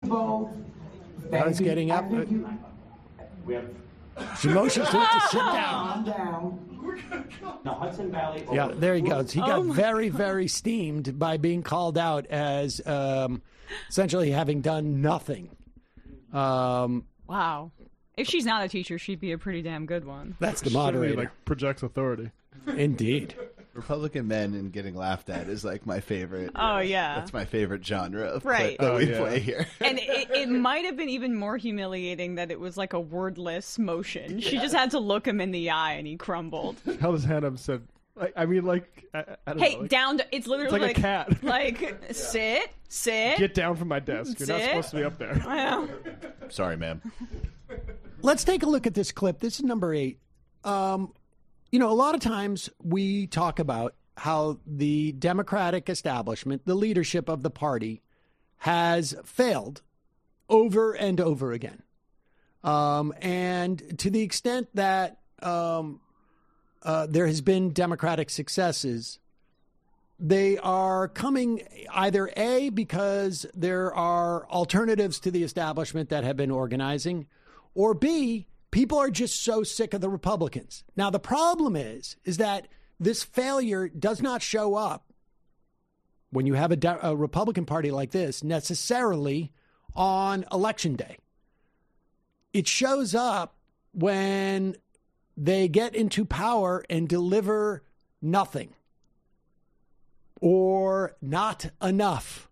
Now he's getting up. She motions to sit down. The Hudson Valley. Yeah, there he goes. He got very, very steamed by being called out as essentially having done nothing. Wow. If she's not a teacher, she'd be a pretty damn good one. That's the moderator. Like projects authority. Indeed. Republican men and getting laughed at is like my favorite. Oh, yeah. That's my favorite genre of right. clip that we play here. And it might have been even more humiliating that it was like a wordless motion. She just had to look him in the eye and he crumbled. Held his hand up and said, I don't know. Like, down to, it's literally like a cat. Like, sit. Get down from my desk. You're not supposed to be up there. Well. Sorry, ma'am. Let's take a look at this clip. This is number 8. A lot of times we talk about how the Democratic establishment, the leadership of the party, has failed over and over again. And to the extent that there has been Democratic successes, they are coming either A, because there are alternatives to the establishment that have been organizing, or B, people are just so sick of the Republicans. Now, the problem is that this failure does not show up when you have a Republican Party like this necessarily on Election Day. It shows up when they get into power and deliver nothing or not enough.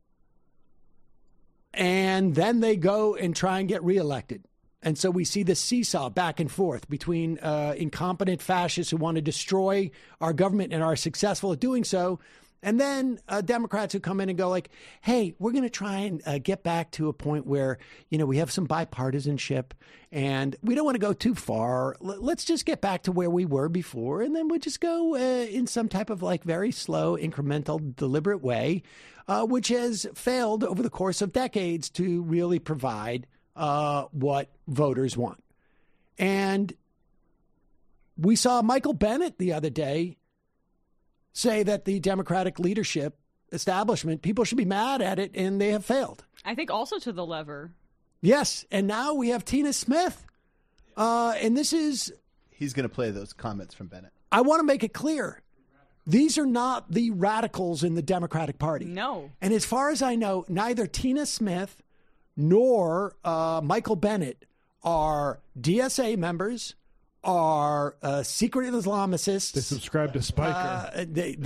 And then they go and try and get reelected. And so we see the seesaw back and forth between incompetent fascists who want to destroy our government and are successful at doing so, and then Democrats who come in and go like, hey, we're going to try and get back to a point where, we have some bipartisanship and we don't want to go too far. Let's just get back to where we were before. And then we'll just go in some type of like very slow, incremental, deliberate way, which has failed over the course of decades to really provide what voters want. And we saw Michael Bennet the other day say that the Democratic leadership establishment, people should be mad at it, and they have failed. I think also to the lever. Yes, and now we have Tina Smith. And this is... He's going to play those comments from Bennet. I want to make it clear. These are not the radicals in the Democratic Party. No. And as far as I know, neither Tina Smith nor Michael Bennet are DSA members, are secret Islamicists. They subscribe to Spiker.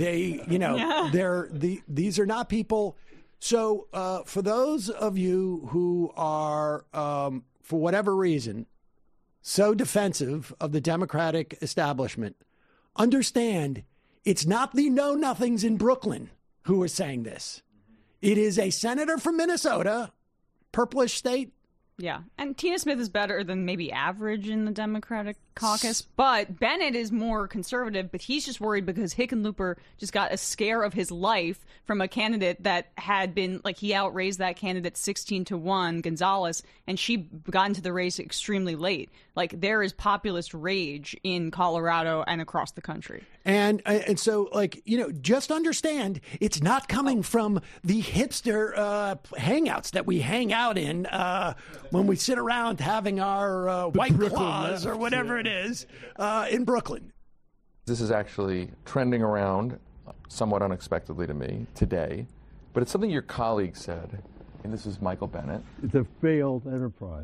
These are not people. So for those of you who are, for whatever reason, so defensive of the Democratic establishment, understand it's not the know-nothings in Brooklyn who are saying this. It is a senator from Minnesota, purplish state. Yeah, and Tina Smith is better than maybe average in the Democratic caucus, but Bennet is more conservative, but he's just worried because Hickenlooper just got a scare of his life from a candidate that had been, like, he outraised that candidate 16-1, Gonzalez, and she got into the race extremely late. Like, there is populist rage in Colorado and across the country. And so, like, just understand it's not coming from the hipster hangouts that we hang out in when we sit around having our White Claws or whatever it is in Brooklyn. This is actually trending around somewhat unexpectedly to me today, but it's something your colleague said, and this is Michael Bennet. It's a failed enterprise.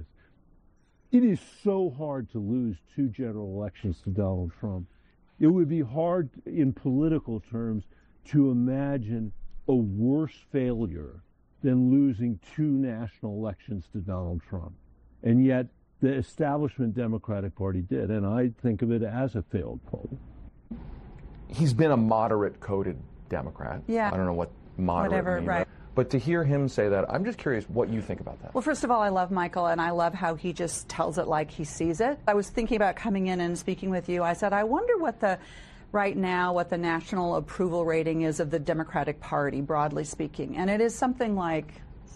It is so hard to lose 2 general elections to Donald Trump. It would be hard in political terms to imagine a worse failure than losing 2 national elections to Donald Trump. And yet the establishment Democratic Party did, and I think of it as a failed poll. He's been a moderate-coded Democrat. Yeah. I don't know what moderate Whatever, means. right. But to hear him say that, I'm just curious what you think about that. Well, first of all, I love Michael, and I love how he just tells it like he sees it. I was thinking about coming in and speaking with you. I said, I wonder what the national approval rating is of the Democratic Party, broadly speaking. And it is something like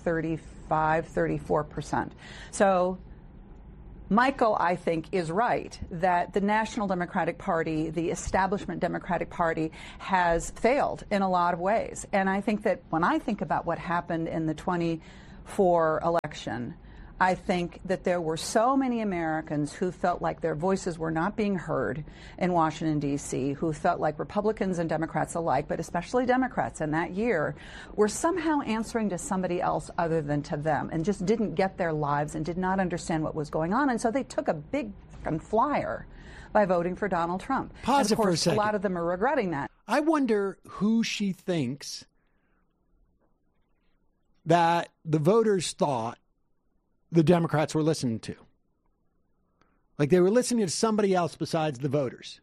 35, 34%. So Michael, I think, is right that the National Democratic Party, the establishment Democratic Party, has failed in a lot of ways. And I think that when I think about what happened in the for election. I think that there were so many Americans who felt like their voices were not being heard in Washington, D.C., who felt like Republicans and Democrats alike, but especially Democrats in that year, were somehow answering to somebody else other than to them and just didn't get their lives and did not understand what was going on. And so they took a big fucking flyer by voting for Donald Trump. Pause and of it for a course, second. a lot of them are regretting that. I wonder who she thinks that the voters thought the Democrats were listening to. Like they were listening to somebody else besides the voters.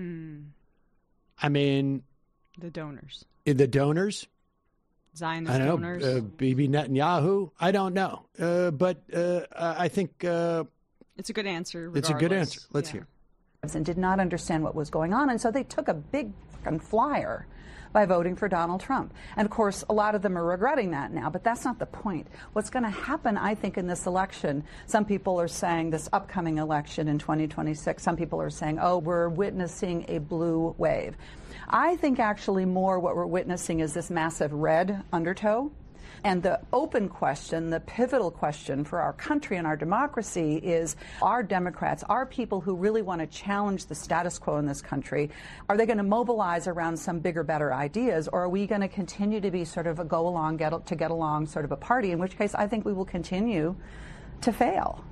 I mean, The donors. the donors. Zionist I don't donors. know. Bibi Netanyahu. I don't know. But I think It's a good answer. it's a good regardless. answer. Let's Yeah. hear. And did not understand what was going on. And so they took a big fucking flyer by voting for Donald Trump. And of course, a lot of them are regretting that now, but that's not the point. What's going to happen, I think, in this election, some people are saying this upcoming election in 2026, some people are saying, oh, we're witnessing a blue wave. I think actually more what we're witnessing is this massive red undertow. And the open question, the pivotal question for our country and our democracy is, are Democrats, are people who really want to challenge the status quo in this country, are they going to mobilize around some bigger, better ideas, or are we going to continue to be sort of a go along, get along sort of a party, in which case I think we will continue to fail.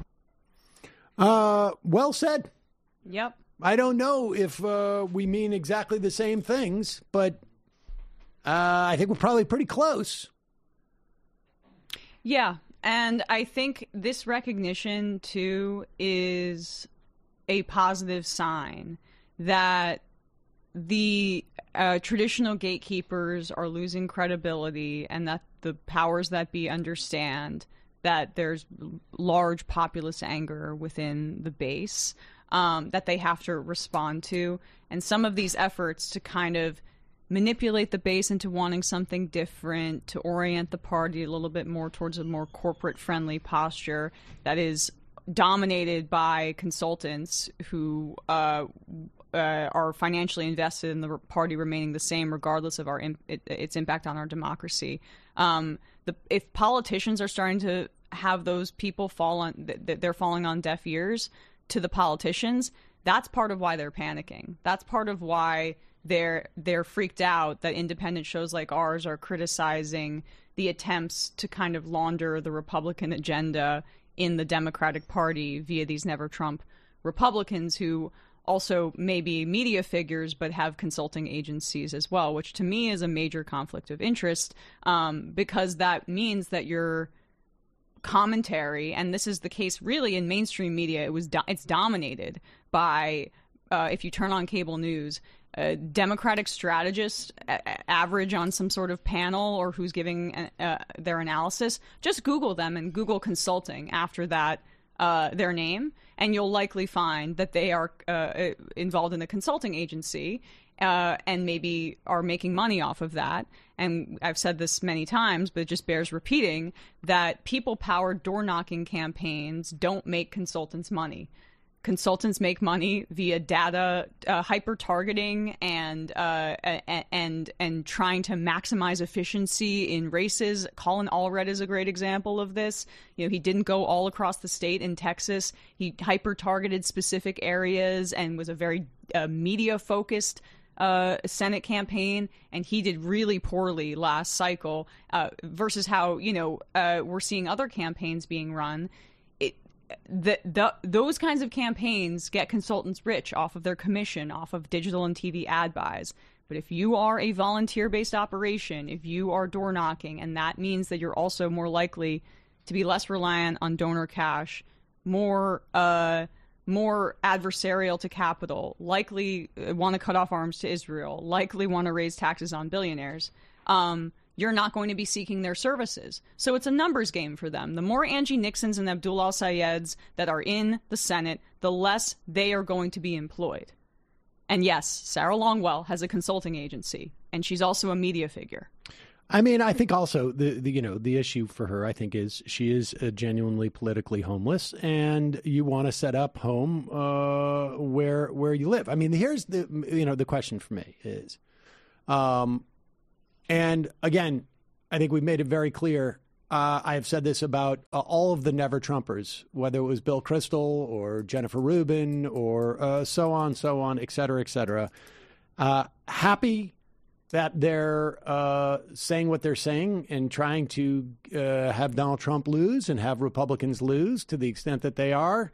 Well said. Yep. I don't know if we mean exactly the same things, but I think we're probably pretty close. Yeah, and I think this recognition, too, is a positive sign that the traditional gatekeepers are losing credibility and that the powers that be understand that there's large populist anger within the base that they have to respond to. And some of these efforts to kind of manipulate the base into wanting something different, to orient the party a little bit more towards a more corporate-friendly posture that is dominated by consultants who are financially invested in the party remaining the same regardless of its impact on our democracy. If politicians are starting to have those people they're falling on deaf ears to the politicians, that's part of why they're panicking. That's part of why they're freaked out that independent shows like ours are criticizing the attempts to kind of launder the Republican agenda in the Democratic Party via these Never Trump Republicans who also may be media figures but have consulting agencies as well, which to me is a major conflict of interest because that means that your commentary, and this is the case really in mainstream media, it's dominated by, if you turn on cable news, Democratic strategists average on some sort of panel or who's giving their analysis, just Google them and Google consulting after that, their name, and you'll likely find that they are involved in a consulting agency and maybe are making money off of that. And I've said this many times, but it just bears repeating, that people-powered door-knocking campaigns don't make consultants money. Consultants make money via data hyper-targeting and trying to maximize efficiency in races. Colin Allred is a great example of this. You know, he didn't go all across the state in Texas. He hyper-targeted specific areas and was a very media-focused Senate campaign, and he did really poorly last cycle versus how, we're seeing other campaigns being run. Those kinds of campaigns get consultants rich off of their commission, off of digital and TV ad buys. But if you are a volunteer-based operation, if you are door knocking, and that means that you're also more likely to be less reliant on donor cash, more adversarial to capital, likely want to cut off arms to Israel, likely want to raise taxes on billionaires, you're not going to be seeking their services. So it's a numbers game for them. The more Angie Nixons and Abdul al-Sayeds that are in the Senate, the less they are going to be employed. And yes, Sarah Longwell has a consulting agency, and she's also a media figure. I mean, I think also the issue for her, I think, is she is genuinely politically homeless, and you want to set up home where you live. I mean, here's the question for me is, and again, I think we've made it very clear I have said this about all of the Never Trumpers, whether it was Bill Kristol or Jennifer Rubin or so on, et cetera, happy that they're saying what they're saying and trying to have Donald Trump lose and have Republicans lose to the extent that they are.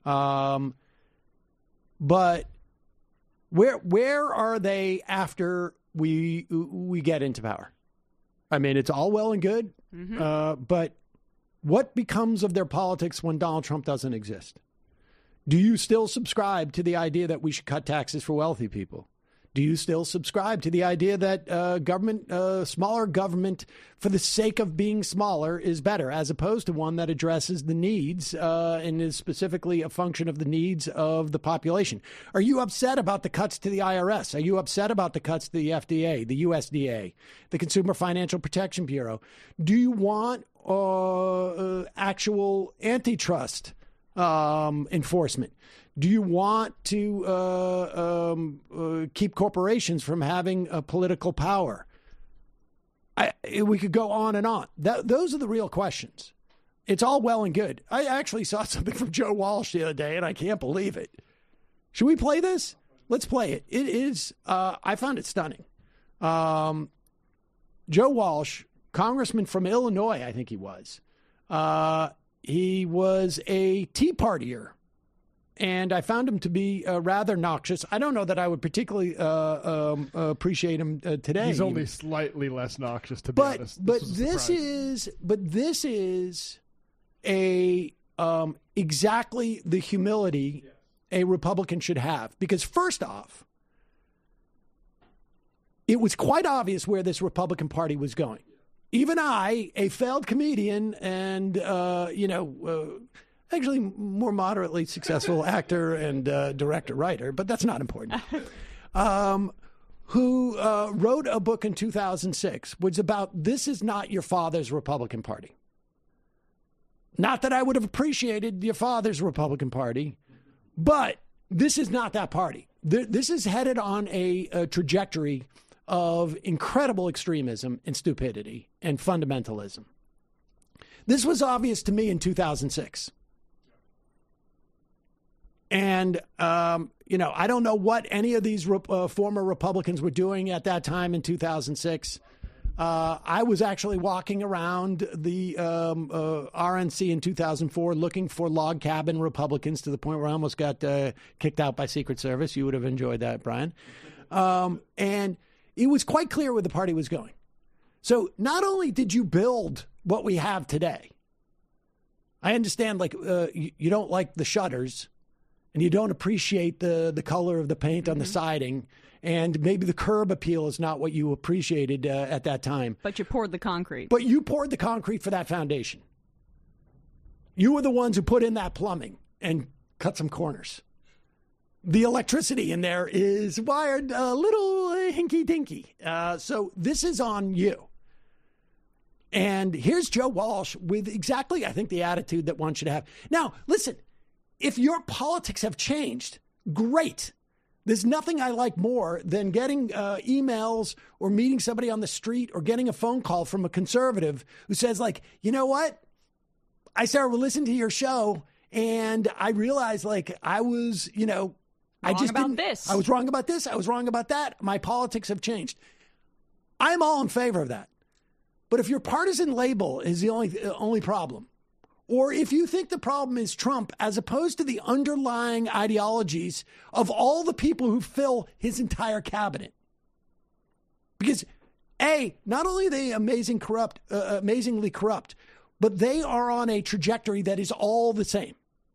But where are they after we get into power? I mean, it's all well and good, but what becomes of their politics when Donald Trump doesn't exist? Do you still subscribe to the idea that we should cut taxes for wealthy people? Do you still subscribe to the idea that smaller government for the sake of being smaller is better, as opposed to one that addresses the needs and is specifically a function of the needs of the population? Are you upset about the cuts to the IRS? Are you upset about the cuts to the FDA, the USDA, the Consumer Financial Protection Bureau? Do you want actual antitrust enforcement? Do you want to keep corporations from having political power? We could go on and on. Those are the real questions. It's all well and good. I actually saw something from Joe Walsh the other day, and I can't believe it. Should we play this? Let's play it. It is, I found it stunning. Joe Walsh, congressman from Illinois, I think he was. He was a Tea Partier. And I found him to be rather noxious. I don't know that I would particularly appreciate him today. He's only slightly less noxious, to be honest. But this is a exactly the humility a Republican should have. Because first off, it was quite obvious where this Republican Party was going. Even I, a failed comedian, and actually more moderately successful actor and director, writer, but that's not important, who wrote a book in 2006, was about this is not your father's Republican Party. Not that I would have appreciated your father's Republican Party, but this is not that party. This is headed on a trajectory of incredible extremism and stupidity and fundamentalism. This was obvious to me in 2006. And, I don't know what any of these former Republicans were doing at that time in 2006. I was actually walking around the RNC in 2004 looking for log cabin Republicans to the point where I almost got kicked out by Secret Service. You would have enjoyed that, Brian. And it was quite clear where the party was going. So not only did you build what we have today, I understand you don't like the shutters, and you don't appreciate the color of the paint on the siding, and maybe the curb appeal is not what you appreciated at that time. But you poured the concrete. But you poured the concrete for that foundation. You were the ones who put in that plumbing and cut some corners. The electricity in there is wired a little hinky-dinky. So this is on you. And here's Joe Walsh with exactly, I think, the attitude that one should have. Now, listen. If your politics have changed, great. There's nothing I like more than getting emails or meeting somebody on the street or getting a phone call from a conservative who says, you know what? I started listening to your show and I realized I was, I was wrong about this. I was wrong about that. My politics have changed. I'm all in favor of that. But if your partisan label is the only problem, or if you think the problem is Trump as opposed to the underlying ideologies of all the people who fill his entire cabinet. Because, not only are they amazingly corrupt, but they are on a trajectory that is all the same.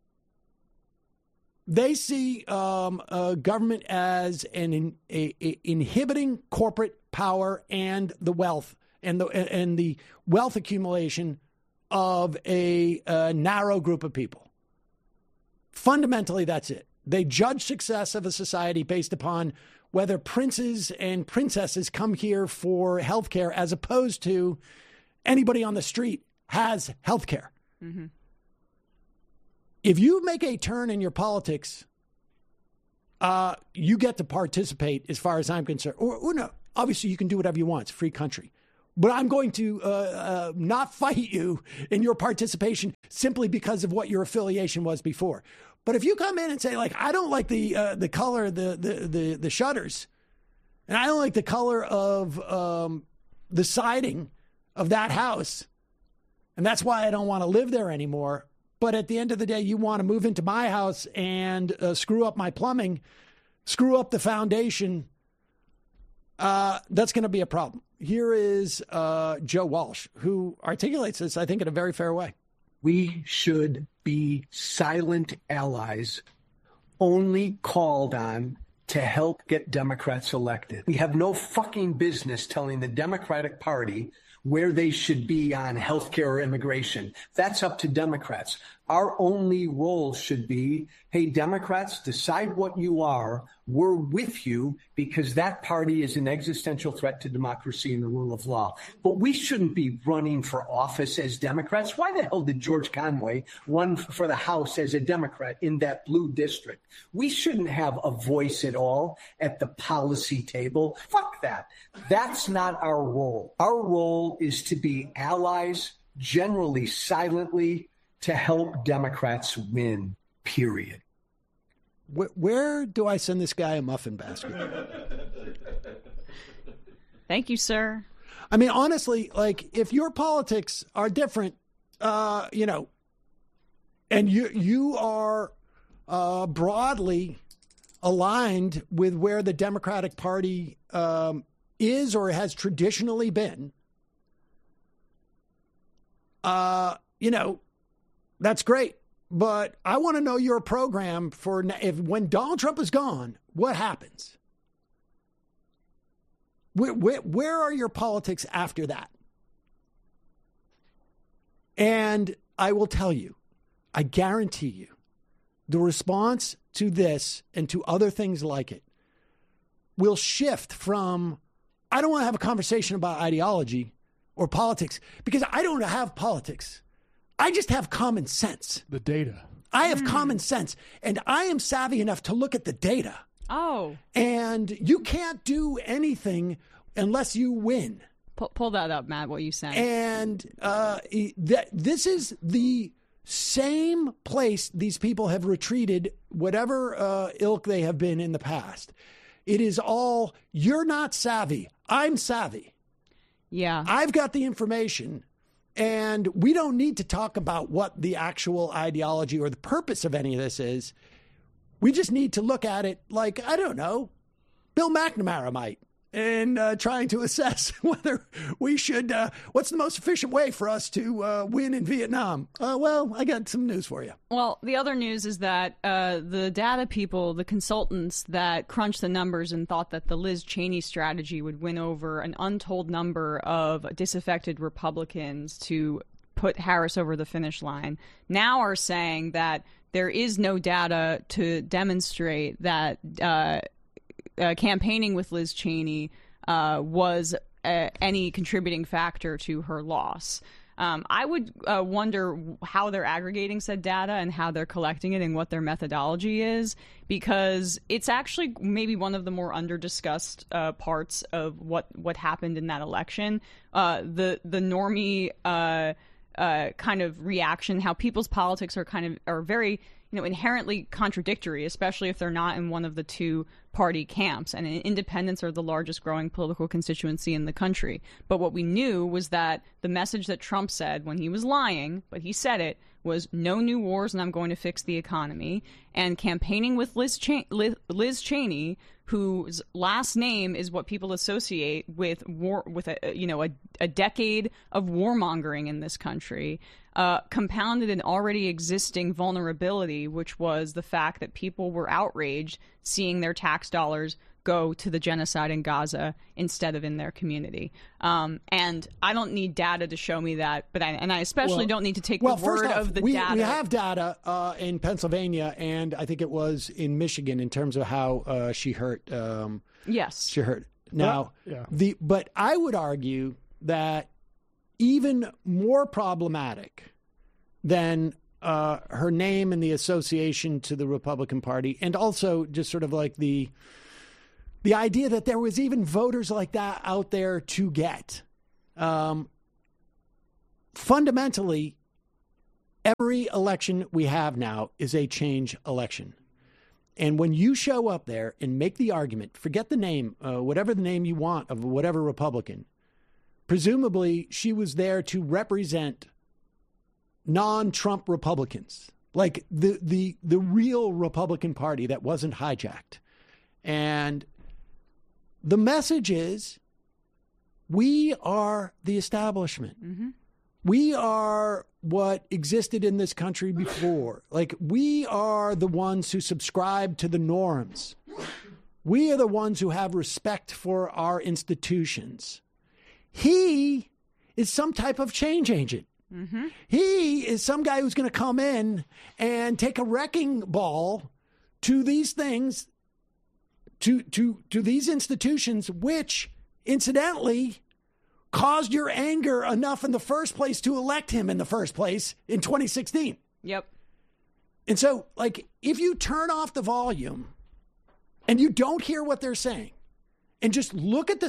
They see government as inhibiting corporate power and the wealth and the wealth accumulation of a narrow group of people. Fundamentally, that's it. They judge success of a society based upon whether princes and princesses come here for health care as opposed to anybody on the street has health care. Mm-hmm. If you make a turn in your politics, you get to participate as far as I'm concerned. Or no, obviously you can do whatever you want. It's a free country. but I'm going to not fight you in your participation simply because of what your affiliation was before. But if you come in and say, like, I don't like the color of the shutters, and I don't like the color of the siding of that house, and that's why I don't want to live there anymore. But at the end of the day, you want to move into my house and screw up my plumbing, screw up the foundation, that's going to be a problem. Here is Joe Walsh, who articulates this, I think, in a very fair way. We should be silent allies, only called on to help get Democrats elected. We have no fucking business telling the Democratic Party where they should be on health care or immigration. That's up to Democrats. Our only role should be, hey, Democrats, decide what you are. We're with you because that party is an existential threat to democracy and the rule of law. But we shouldn't be running for office as Democrats. Why the hell did George Conway run for the House as a Democrat in that blue district? We shouldn't have a voice at all at the policy table. Fuck that. That's not our role. Our role is to be allies, generally silently, to help Democrats win, period. Where do I send this guy a muffin basket? Thank you, sir. I mean, honestly, like, if your politics are different, and you are broadly aligned with where the Democratic Party is or has traditionally been, that's great. But I want to know your program for when Donald Trump is gone, what happens? Where are your politics after that? And I will tell you, I guarantee you, the response to this and to other things like it will shift from, I don't want to have a conversation about ideology or politics because I don't have politics. I just have common sense. The data. I have common sense, and I am savvy enough to look at the data. Oh. And you can't do anything unless you win. Pull that up, Matt, what you saying. And this is the same place these people have retreated, whatever ilk they have been in the past. It is all, you're not savvy. I'm savvy. Yeah. I've got the information. And we don't need to talk about what the actual ideology or the purpose of any of this is. We just need to look at it like, I don't know, Bill McNamara might, and trying to assess whether we should, what's the most efficient way for us to win in Vietnam? Well, I got some news for you. Well, the other news is that the data people, the consultants that crunched the numbers and thought that the Liz Cheney strategy would win over an untold number of disaffected Republicans to put Harris over the finish line, now are saying that there is no data to demonstrate that campaigning with Liz Cheney was any contributing factor to her loss. I would wonder how they're aggregating said data and how they're collecting it and what their methodology is, because it's actually maybe one of the more under-discussed parts of what happened in that election. The normie kind of reaction, how people's politics are very inherently contradictory, especially if they're not in one of the two party camps. And independents are the largest growing political constituency in the country. But what we knew was that the message that Trump said when he was lying, but he said it, was no new wars and I'm going to fix the economy. And campaigning with Liz Cheney, whose last name is what people associate with war, with a decade of warmongering in this country, compounded an already existing vulnerability, which was the fact that people were outraged seeing their tax dollars go to the genocide in Gaza instead of in their community. And I don't need data to show me that, but I especially don't need to take the word of the data. We have data in Pennsylvania, and I think it was in Michigan in terms of how she hurt. Yes. She hurt. Now, but I would argue that even more problematic than her name and the association to the Republican Party, and also just sort of like the idea that there was even voters like that out there to get, Fundamentally, every election we have now is a change election. And when you show up there and make the argument, forget the name, whatever the name you want of whatever Republican, presumably she was there to represent non-Trump Republicans, like the real Republican Party that wasn't hijacked. And the message is, we are the establishment. Mm-hmm. We are what existed in this country before. Like, we are the ones who subscribe to the norms. We are the ones who have respect for our institutions. He is some type of change agent. Mm-hmm. He is some guy who's going to come in and take a wrecking ball to these things, to these institutions, which, incidentally, caused your anger enough in the first place to elect him in the first place in 2016. Yep. And so, like, if you turn off the volume and you don't hear what they're saying and just look at the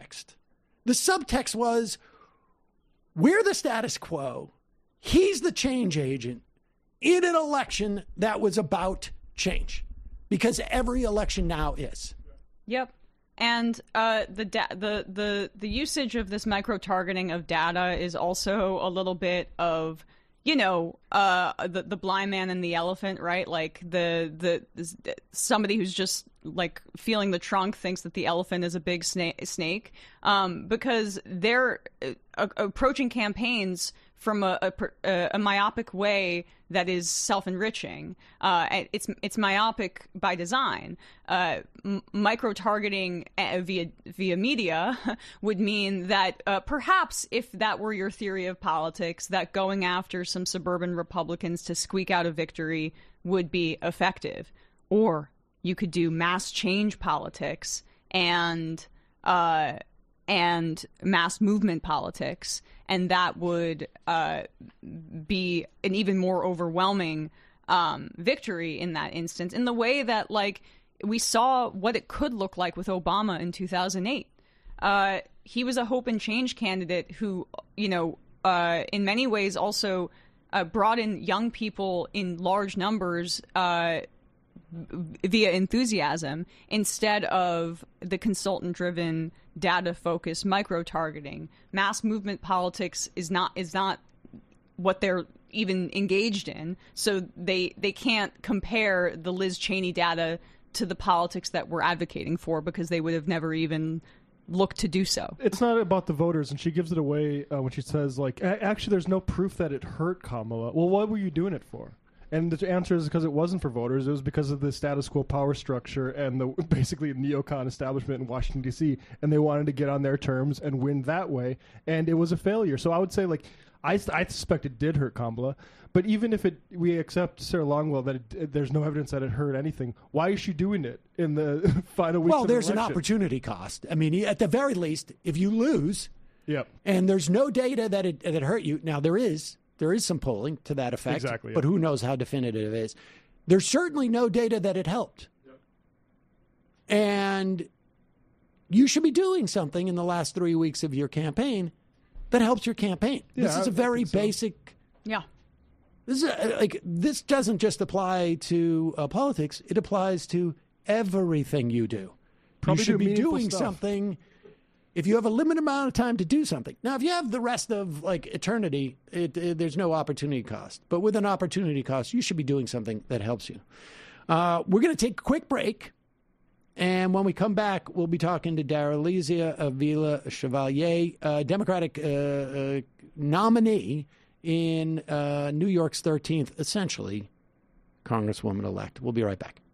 subtext was, we're the status quo. He's the change agent in an election that was about change, because every election now is. Yep. And the usage of this micro-targeting of data is also a little bit of, the blind man and the elephant, right? Like somebody who's just like feeling the trunk thinks that the elephant is a big snake, because they're approaching campaigns from a myopic way that is self-enriching. It's myopic by design. Micro-targeting via media would mean that perhaps, if that were your theory of politics, that going after some suburban Republicans to squeak out a victory would be effective. Or you could do mass change politics and mass movement politics, and that would be an even more overwhelming victory in that instance, in the way that, like, we saw what it could look like with Obama in 2008. He was a hope and change candidate who, in many ways also brought in young people in large numbers via enthusiasm, instead of the consultant-driven, data-focused micro-targeting. Mass movement politics is not what they're even engaged in, so they can't compare the Liz Cheney data to the politics that we're advocating for, because they would have never even looked to do so. It's not about the voters, and she gives it away when she says, like, actually, there's no proof that it hurt Kamala. Well, what were you doing it for? And the answer is because it wasn't for voters. It was because of the status quo power structure and the basically neocon establishment in Washington, D.C., and they wanted to get on their terms and win that way, and it was a failure. So I would say, like, I suspect it did hurt Kamala, but even if we accept Sarah Longwell that there's no evidence that it hurt anything, why is she doing it in the final weeks of the election? Well, there's an opportunity cost. I mean, at the very least, if you lose, yep, and there's no data that it hurt you, now there is some polling to that effect, exactly, but who knows how definitive it is. There's certainly no data that it helped. Yep. And you should be doing something in the last 3 weeks of your campaign that helps your campaign. Yeah, this is a very basic. Yeah. This doesn't just apply to politics. It applies to everything you do. Probably you should be doing stuff. Something. If you have a limited amount of time to do something. Now, if you have the rest of, like, eternity, there's no opportunity cost. But with an opportunity cost, you should be doing something that helps you. We're going to take a quick break. And when we come back, we'll be talking to Darlisia Avila Chevalier, Democratic nominee in New York's 13th, essentially, Congresswoman-elect. We'll be right back.